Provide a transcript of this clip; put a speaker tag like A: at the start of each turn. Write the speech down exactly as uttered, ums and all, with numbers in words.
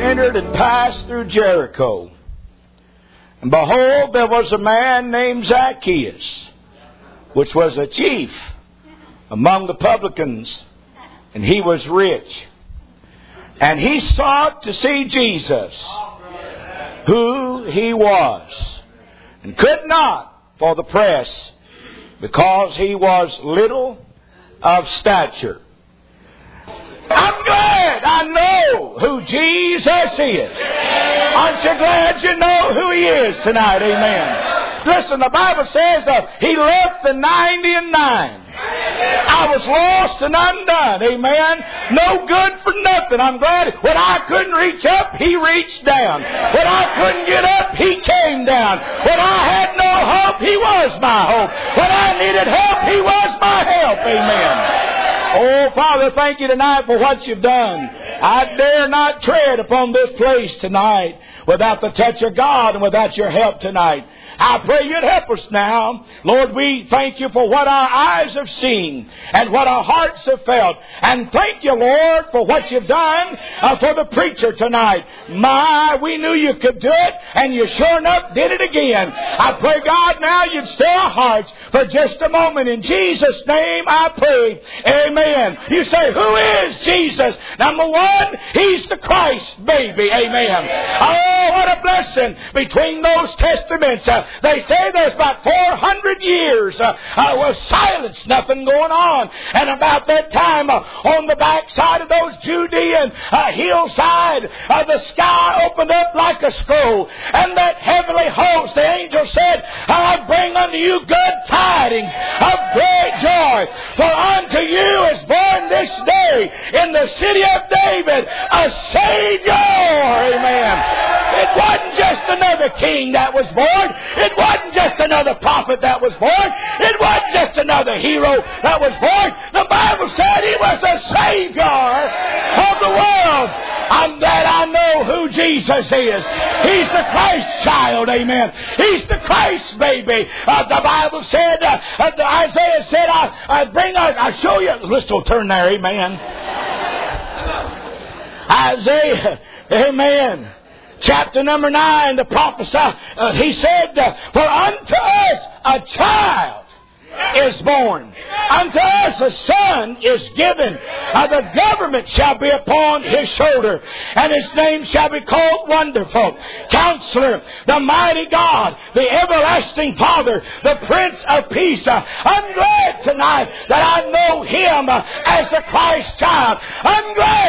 A: entered and passed through Jericho. And behold, there was a man named Zacchaeus, which was a chief among the publicans, and he was rich. And he sought to see Jesus, who he was, and could not for the press, because he was little of stature. I'm glad I know who Jesus is. Aren't you glad you know who He is tonight? Amen. Listen, the Bible says uh, He left the ninety and nine. I was lost and undone. Amen. No good for nothing. I'm glad when I couldn't reach up, He reached down. When I couldn't get up, He came down. When I had no hope, He was my hope. When I needed help, He was my help. Amen. Oh, Father, thank You tonight for what You've done. I dare not tread upon this place tonight without the touch of God and without Your help tonight. I pray You'd help us now. Lord, we thank You for what our eyes have seen and what our hearts have felt. And thank You, Lord, for what You've done uh, for the preacher tonight. My, we knew You could do it, and You sure enough did it again. I pray, God, now You'd stir our hearts for just a moment. In Jesus' name I pray. Amen. You say, who is Jesus? Number one, He's the Christ baby. Amen. Oh, what a blessing between those testaments. Uh, They say there's about four hundred years uh, uh, with silence, nothing going on. And about that time, uh, on the backside of those Judean uh, hillside, uh, the sky opened up like a scroll. And that heavenly host, the angel said, I bring unto you good tidings of great joy. For unto you is born this day in the city of David a Savior. Amen. It wasn't just another king that was born. It wasn't just another prophet that was born. It wasn't just another hero that was born. The Bible said He was the Savior of the world. I'm glad I know who Jesus is. He's the Christ child, amen. He's the Christ baby. Uh, the Bible said, uh, uh, Isaiah said, I, I bring, I, I show you. Let's turn there, amen. Isaiah, amen. Chapter number nine, the prophesy, uh, he said, uh, for unto us a child is born. Unto us a son is given. Uh, the government shall be upon His shoulder, and His name shall be called Wonderful, Counselor, the Mighty God, the Everlasting Father, the Prince of Peace. Uh, I'm glad tonight that I know Him uh, as the Christ child. I'm glad